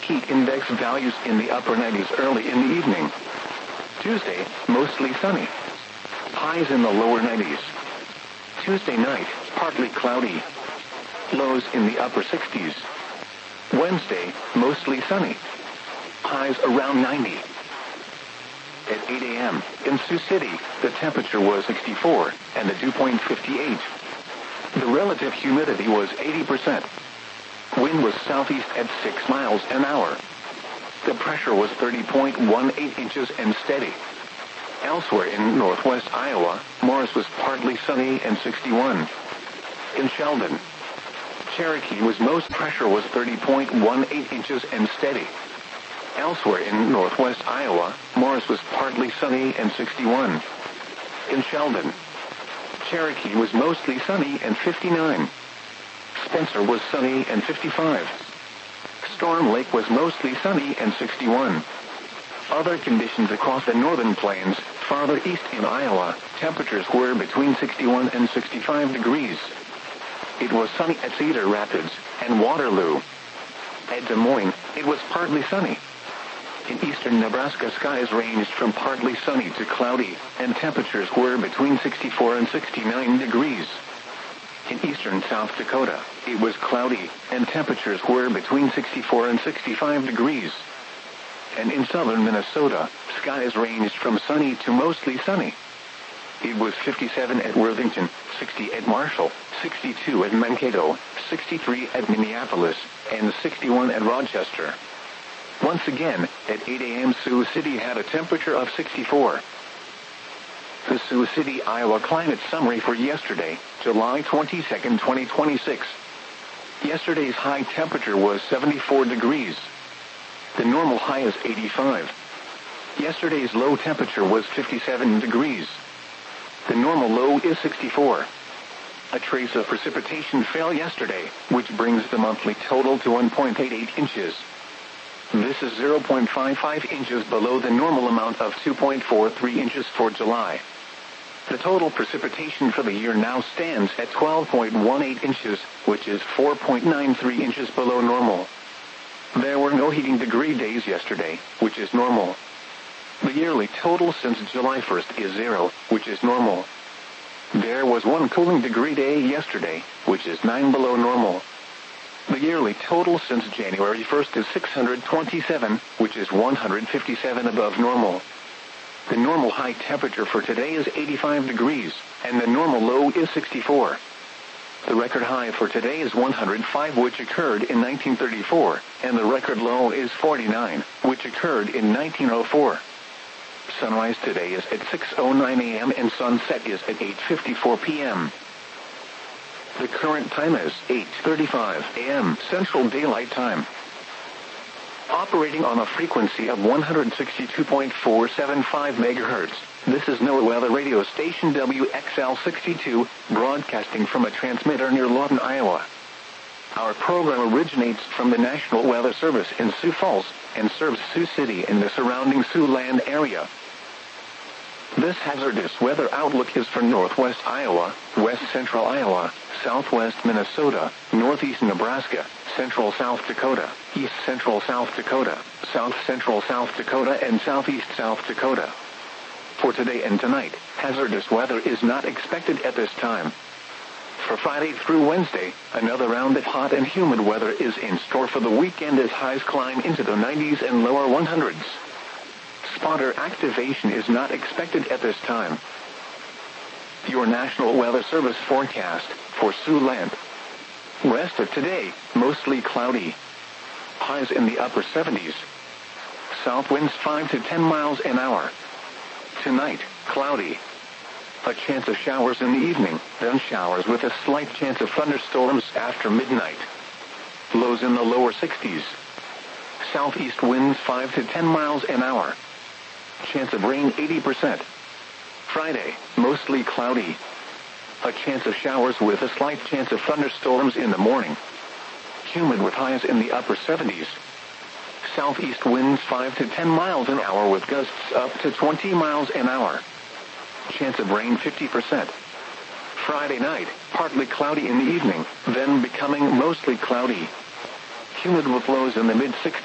heat index values in the upper 90s early in the evening. Tuesday, mostly sunny. Highs in the lower 90s. Tuesday night, partly cloudy. Lows in the upper 60s. Wednesday, mostly sunny. Highs around 90. At 8 a.m., in Sioux City, the temperature was 64, and the dew point 58. The relative humidity was 80%. Wind was southeast at 6 miles an hour. The pressure was 30.18 inches and steady. Elsewhere in northwest Iowa, Morris was partly sunny and 61. In Sheldon, Cherokee pressure was 30.18 inches and steady. Elsewhere in northwest Iowa, Morris was partly sunny and 61. In Sheldon, Cherokee was mostly sunny and 59. Spencer was sunny and 55. Storm Lake was mostly sunny and 61. Other conditions across the northern plains, farther east in Iowa, temperatures were between 61 and 65 degrees. It was sunny at Cedar Rapids and Waterloo. At Des Moines, it was partly sunny. In eastern Nebraska, skies ranged from partly sunny to cloudy, and temperatures were between 64 and 69 degrees. In eastern South Dakota, it was cloudy, and temperatures were between 64 and 65 degrees. And in southern Minnesota, skies ranged from sunny to mostly sunny. It was 57 at Worthington, 60 at Marshall, 62 at Mankato, 63 at Minneapolis, and 61 at Rochester. Once again, at 8 a.m. Sioux City had a temperature of 64. The Sioux City, Iowa climate summary for yesterday, July 22, 2026. Yesterday's high temperature was 74 degrees. The normal high is 85. Yesterday's low temperature was 57 degrees. The normal low is 64. A trace of precipitation fell yesterday, which brings the monthly total to 1.88 inches. This is 0.55 inches below the normal amount of 2.43 inches for July. The total precipitation for the year now stands at 12.18 inches, which is 4.93 inches below normal. There were no heating degree days yesterday, which is normal. The yearly total since July 1st is 0, which is normal. There was one cooling degree day yesterday, which is 9 below normal. The yearly total since January 1st is 627, which is 157 above normal. The normal high temperature for today is 85 degrees, and the normal low is 64. The record high for today is 105, which occurred in 1934, and the record low is 49, which occurred in 1904. Sunrise today is at 6:09 a.m. and sunset is at 8:54 p.m. The current time is 8:35 a.m. Central Daylight Time. Operating on a frequency of 162.475 MHz, this is NOAA Weather Radio Station WXL62, broadcasting from a transmitter near Lawton, Iowa. Our program originates from the National Weather Service in Sioux Falls and serves Sioux City and the surrounding Siouxland area. This hazardous weather outlook is for northwest Iowa, west central Iowa, southwest Minnesota, northeast Nebraska, central South Dakota, east central South Dakota, south central South Dakota, and southeast South Dakota. For today and tonight, hazardous weather is not expected at this time. For Friday through Wednesday, another round of hot and humid weather is in store for the weekend as highs climb into the 90s and lower 100s. Spotter activation is not expected at this time. Your National Weather Service forecast for Siouxland. Rest of today, mostly cloudy. Highs in the upper 70s. South winds 5 to 10 miles an hour. Tonight, cloudy. A chance of showers in the evening, then showers with a slight chance of thunderstorms after midnight. Lows in the lower 60s. Southeast winds 5 to 10 miles an hour. Chance of rain 80%. Friday, mostly cloudy. A chance of showers with a slight chance of thunderstorms in the morning. Humid with highs in the upper 70s. Southeast winds 5 to 10 miles an hour with gusts up to 20 miles an hour. Chance of rain 50%. Friday night, partly cloudy in the evening, then becoming mostly cloudy. Humid with lows in the mid-60s.